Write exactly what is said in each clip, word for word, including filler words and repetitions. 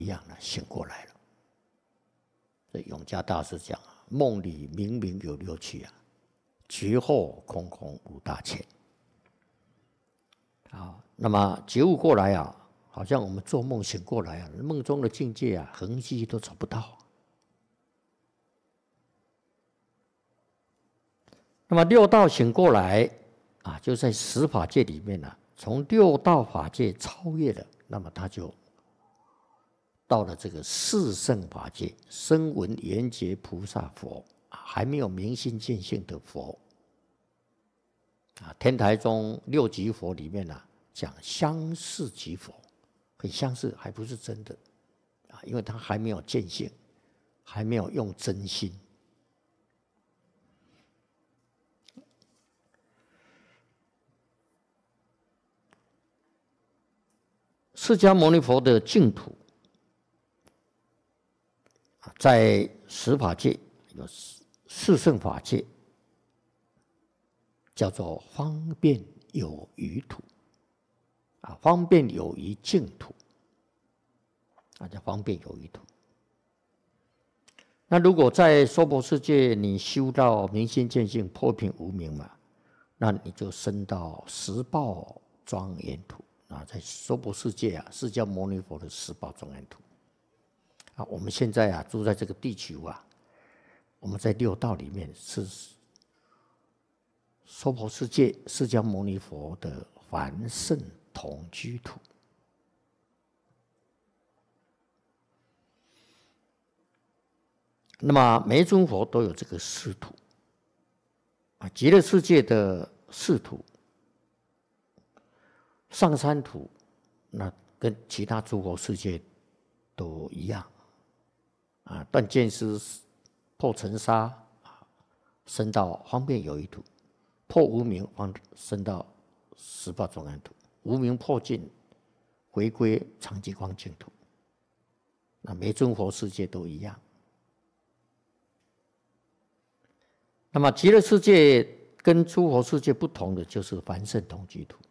一样的醒过来了。所以永嘉大师讲啊，梦里明明有六趣啊，觉后空空无大千。啊，那么觉悟过来啊，好像我们做梦醒过来啊，梦中的境界啊，痕迹都找不到。那么六道醒过来啊，就在十法界里面啊，从六道法界超越了，那么他就到了这个四圣法界，声闻缘觉菩萨佛，还没有明心见性的佛。啊，天台宗六级佛里面啊，讲相似即佛，很相似，还不是真的啊，因为他还没有见性，还没有用真心。释迦牟尼佛的净土，在十法界有四圣法界，叫做方便有余土啊，方便有余净土啊，叫方便有余土。那如果在娑婆世界，你修到明心见性、破平无明嘛，那你就升到十报庄严土。啊，在娑婆世界啊，释迦牟尼佛的十报庄严土啊，我们现在啊住在这个地球啊，我们在六道里面是娑婆世界释迦牟尼佛的凡圣同居土。那么每一尊佛都有这个视土啊，极乐世界的视土。上三土，那跟其他诸佛世界都一样啊。断见思破尘沙啊，升到方便有余土；破无明，方升到十报庄严土；无明破尽，回归常寂光净土。那每尊佛世界都一样。那么极乐世界跟诸佛世界不同的就是凡圣同居土。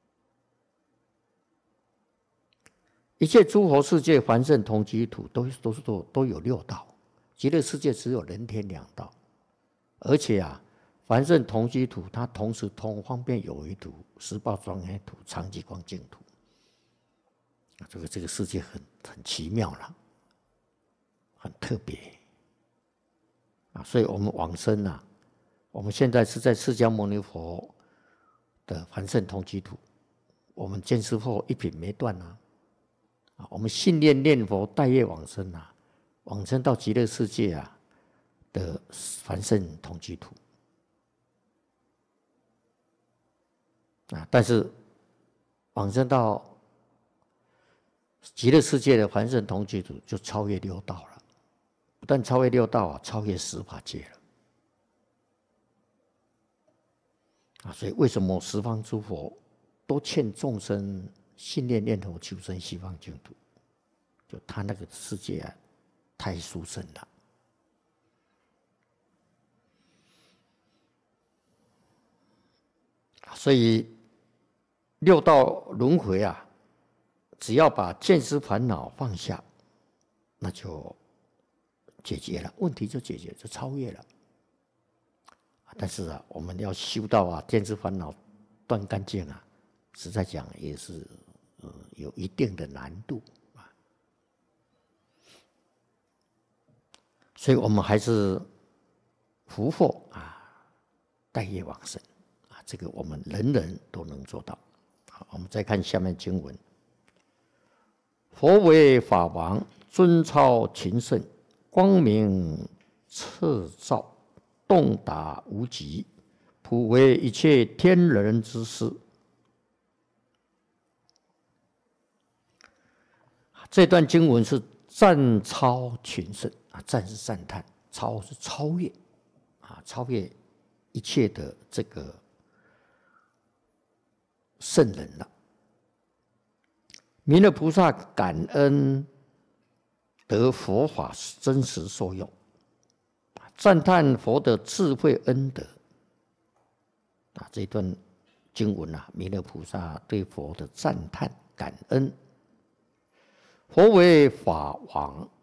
一切诸佛世界凡圣同居土都都是都都有六道，极乐世界只有人天两道，而且啊，凡圣同居土它同时通方便有余土、十报庄严土、常寂光净土。这个这个世界很很奇妙了，很特别啊！所以我们往生啊，我们现在是在释迦牟尼佛的凡圣同居土，我们见思惑一品没断啊。啊，我们信念念佛带业往生啊，往生到极乐世界啊的凡圣同居土啊，但是往生到极乐世界的凡圣同居土就超越六道了，不但超越六道啊，超越十法界了啊！所以为什么十方诸佛都劝众生信念念头求生西方净土？就他那个世界啊，太殊胜了。所以六道轮回啊，只要把见思烦恼放下，那就解决了，问题就解决，就超越了。但是啊，我们要修到啊见思烦恼断干净啊，实在讲也是呃有一定的难度啊。所以我们还是福祸啊，带业往生啊，这个我们人人都能做到。好，我们再看下面经文：佛为法王，尊超群圣，光明彻照，洞达无极，普为一切天人之师。这段经文是赞超群圣啊，赞是赞叹，超是超越啊，超越一切的这个圣人了。弥勒菩萨感恩得佛法真实受用，赞叹佛的智慧恩德啊。这段经文啊，弥勒菩萨对佛的赞叹感恩。 佛为法王，